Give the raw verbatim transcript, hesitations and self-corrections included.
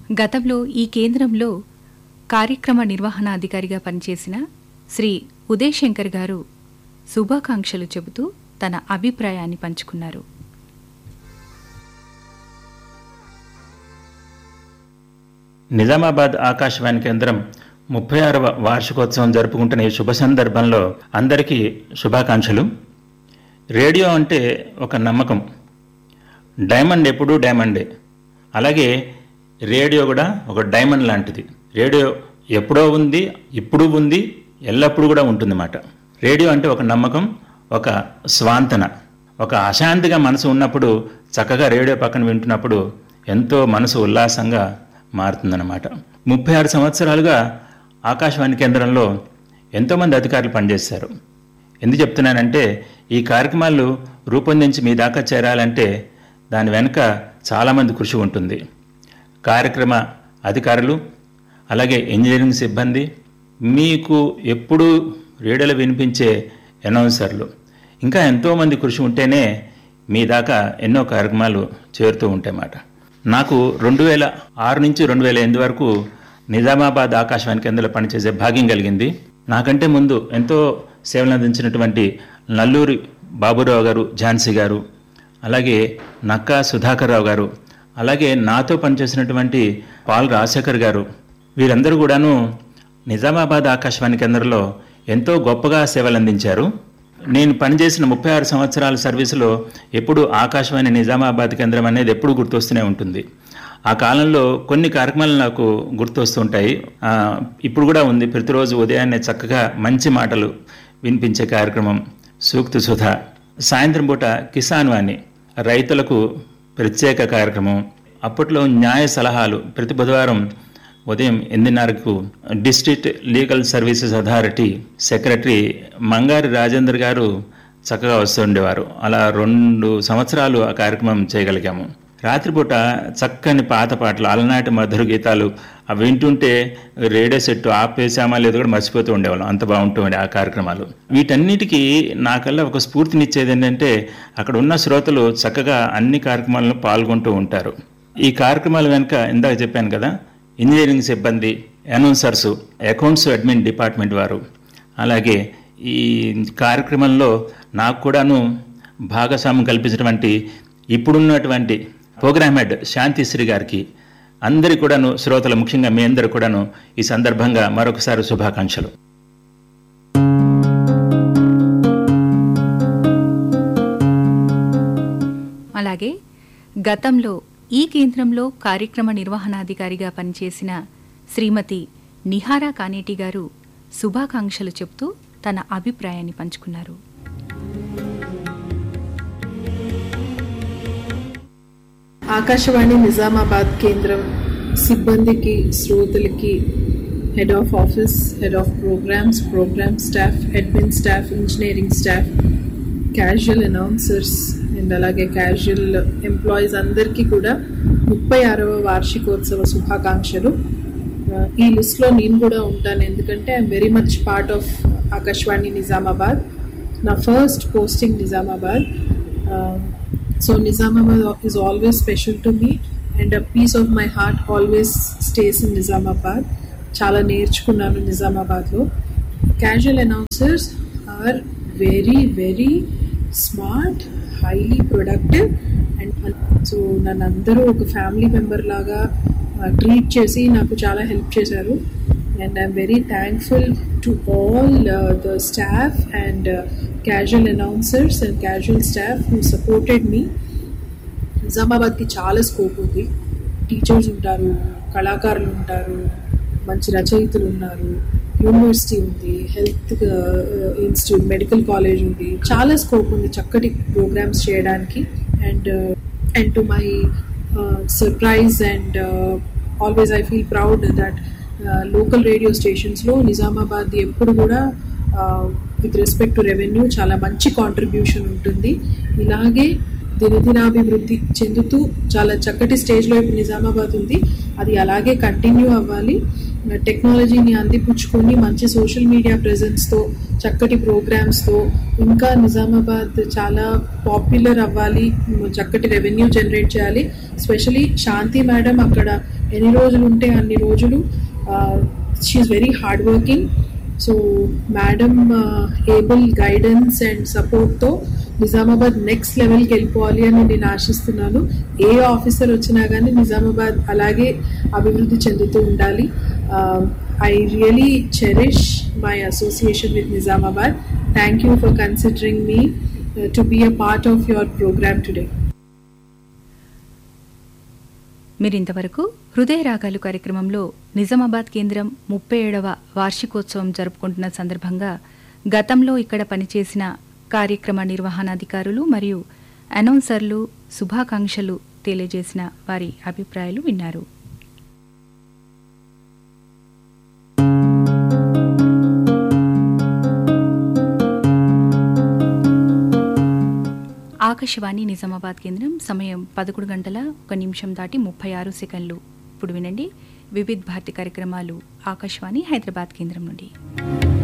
గతంలో ఈ కేంద్రంలో కార్యక్రమ నిర్వహణాధికారిగా పనిచేసిన శ్రీ ఉదయ్ శంకర్ గారు శుభాకాంక్షలు చెబుతూ తన అభిప్రాయాన్ని పంచుకున్నారు. నిజామాబాద్ ఆకాశవాణి కేంద్రం ముప్పై ఆరవ వార్షికోత్సవం జరుపుకుంటున్న ఈ శుభ సందర్భంలో అందరికీ శుభాకాంక్షలు. రేడియో అంటే ఒక నమ్మకం. డైమండ్ ఎప్పుడూ డైమండే. అలాగే రేడియో కూడా ఒక డైమండ్ లాంటిది. రేడియో ఎప్పుడో ఉంది, ఇప్పుడు ఉంది, ఎల్లప్పుడూ కూడా ఉంటుందన్నమాట. రేడియో అంటే ఒక నమ్మకం, ఒక స్వాంతన. ఒక అశాంతిగా మనసు ఉన్నప్పుడు చక్కగా రేడియో పక్కన వింటున్నప్పుడు ఎంతో మనసు ఉల్లాసంగా మారుతుందన్నమాట. ముప్పై ఆరు సంవత్సరాలుగా ఆకాశవాణి కేంద్రంలో ఎంతోమంది అధికారులు పనిచేశారు. ఎందుకు చెప్తున్నానంటే ఈ కార్యక్రమాలు రూపొందించి మీ దాకా చేరాలంటే దాని వెనుక చాలామంది కృషి ఉంటుంది. కార్యక్రమ అధికారులు, అలాగే ఇంజనీరింగ్ సిబ్బంది, మీకు ఎప్పుడూ రేడియోలో వినిపించే అనౌన్సర్లు, ఇంకా ఎంతోమంది కృషి ఉంటేనే మీ దాకా ఎన్నో కార్యక్రమాలు చేరుతూ ఉంటాయన్నమాట. నాకు రెండు వేల ఆరు నుంచి రెండు వేల ఎనిమిది వరకు నిజామాబాద్ ఆకాశవాణి కేంద్రంలో పనిచేసే భాగ్యం కలిగింది. నాకంటే ముందు ఎంతో సేవలు అందించినటువంటి నల్లూరి బాబురావు గారు, ఝాన్సీ గారు, అలాగే నక్కా సుధాకర్ రావు గారు, అలాగే నాతో పనిచేసినటువంటి పాల్ రాజశేఖర్ గారు, వీరందరూ కూడాను నిజామాబాద్ ఆకాశవాణి కేంద్రంలో ఎంతో గొప్పగా సేవలు అందించారు. నేను పనిచేసిన ముప్పై ఆరు సంవత్సరాల సర్వీసులో ఎప్పుడు ఆకాశవాణి నిజామాబాద్ కేంద్రం అనేది ఎప్పుడు గుర్తొస్తూనే ఉంటుంది. ఆ కాలంలో కొన్ని కార్యక్రమాలు నాకు గుర్తొస్తుంటాయి. ఇప్పుడు కూడా ఉంది. ప్రతిరోజు ఉదయాన్నే చక్కగా మంచి మాటలు వినిపించే కార్యక్రమం సూక్తి సుధ. సాయంత్రం పూట కిసాన్ వాణి, రైతులకు ప్రత్యేక కార్యక్రమం. అప్పట్లో న్యాయ సలహాలు ప్రతి బుధవారం ఉదయం ఎనిమిదిన్నరకు district legal services authority secretary మంగారి Rajender గారు చక్కగా వస్తుండేవారు. అలా రెండు సంవత్సరాలు ఆ కార్యక్రమం చేయగలిగాము. రాత్రిపూట చక్కని పాత పాటలు, అలనాటి మధుర గీతాలు అవి వింటుంటే రేడియో సెట్ ఆపేసామా లేదు కూడా మర్చిపోతూ ఉండేవాళ్ళం. అంత బాగుంటుండే ఆ కార్యక్రమాలు. వీటన్నిటికీ నాకల్లా ఒక స్ఫూర్తినిచ్చేది ఏంటంటే అక్కడ ఉన్న శ్రోతలు చక్కగా అన్ని కార్యక్రమాలను పాల్గొంటూ ఉంటారు. ఈ కార్యక్రమాల వెనుక ఇందాక చెప్పాను కదా, ఇంజనీరింగ్ సిబ్బంది, అనౌన్సర్సు, అకౌంట్స్ అడ్మిన్ డిపార్ట్మెంట్ వారు, అలాగే ఈ కార్యక్రమంలో నాకు కూడాను భాగస్వామ్యం కల్పించినటువంటి ఇప్పుడున్నటువంటి ప్రోగ్రామ్ హెడ్ శాంతిశ్రీ గారికి, అందరి కూడాను శ్రోతలు, ముఖ్యంగా మీ అందరూ కూడాను ఈ సందర్భంగా మరొకసారి శుభాకాంక్షలు. అలాగే గతంలో ఈ కేంద్రంలో కార్యక్రమ నిర్వహణాధికారిగా పనిచేసిన శ్రీమతి నిహారా కానేటి గారు శుభాకాంక్షలు చెప్తూ తన అభిప్రాయాన్ని పంచుకున్నారు. ఆకాశవాణి నిజామాబాద్ కేంద్రం సిబ్బందికి, శ్రోతలకి, head of office, head of programmes, programme staff, admin staff, engineering staff, casual announcers and అలాగే క్యాజువల్ ఎంప్లాయీస్ అందరికీ కూడా ముప్పై ఆరవ వార్షికోత్సవ శుభాకాంక్షలు. ఈ లిస్ట్లో నేను కూడా ఉంటాను, ఎందుకంటే I'm very much part of Akashvani Nizamabad. నా first posting Nizamabad. So Nizamabad is always special to me and a piece of my heart always stays in Nizamabad. చాలా నేర్చుకున్నాను నిజామాబాద్లో. Casual announcers are very very smart, highly productive and so నన్ను అందరూ ఒక family member లాగా treat చేసి నాకు చాలా హెల్ప్ చేశారు. And I'm very thankful to all the staff and casual announcers and casual staff who supported me. నిజామాబాద్కి చాలా scope ఉంది. టీచర్స్ ఉంటారు, కళాకారులు ఉంటారు, మంచి రచయితలు ఉన్నారు, యూనివర్సిటీ ఉంది, హెల్త్ ఇన్స్టిట్యూట్, మెడికల్ కాలేజ్ ఉంది. చాలా స్కోప్ ఉంది చక్కటి ప్రోగ్రామ్స్ చేయడానికి. And and to my surprise and always I feel proud that local radio స్టేషన్స్లో Nizamabad ఎప్పుడు కూడా విత్ రెస్పెక్ట్ టు రెవెన్యూ చాలా మంచి కాంట్రిబ్యూషన్ ఉంటుంది. ఇలాగే దినదినాభివృద్ధి చెందుతూ చాలా చక్కటి స్టేజ్లో ఇప్పుడు నిజామాబాద్ ఉంది. అది అలాగే కంటిన్యూ అవ్వాలి. టెక్నాలజీని అందిపుచ్చుకొని మంచి సోషల్ మీడియా ప్రెజెన్స్తో, చక్కటి ప్రోగ్రామ్స్తో ఇంకా నిజామాబాద్ చాలా పాపులర్ అవ్వాలి, చక్కటి రెవెన్యూ జనరేట్ చేయాలి. స్పెషలీ శాంతి మేడం అక్కడ ఎన్ని రోజులు ఉంటే అన్ని రోజులు. She is very hard working. So madam able guidance and సపోర్ట్తో నిజామాబాద్ నెక్స్ట్ లెవెల్కి వెళ్ళిపోవాలి అని నేను ఆశిస్తున్నాను. ఏ ఆఫీసర్ వచ్చినా కానీ నిజామాబాద్ అలాగే అభివృద్ధి చెందుతూ ఉండాలి. I really cherish my association with Nizamabad. Thank you for considering me to be a part of your programme today. మీరింతవరకు హృదయ రాగాలు కార్యక్రమంలో నిజామాబాద్ కేంద్రం ముప్పై ఏడవ వార్షికోత్సవం జరుపుకుంటున్న సందర్భంగా గతంలో ఇక్కడ పనిచేసిన కార్యక్రమ నిర్వహణాధికారులు మరియు అనౌన్సర్లు శుభాకాంక్షలు తెలియజేసిన వారి అభిప్రాయాలు విన్నారు. ఆకాశవాణి నిజామాబాద్ కేంద్రం సమయం పదకొండు గంటల ఒక నిమిషం దాటి ముప్పై ఆరు సెకండ్లు. ఇప్పుడు వినండి వివిధ్ భారతి కార్యక్రమాలు ఆకాశవాణి హైదరాబాద్ కేంద్రం నుండి.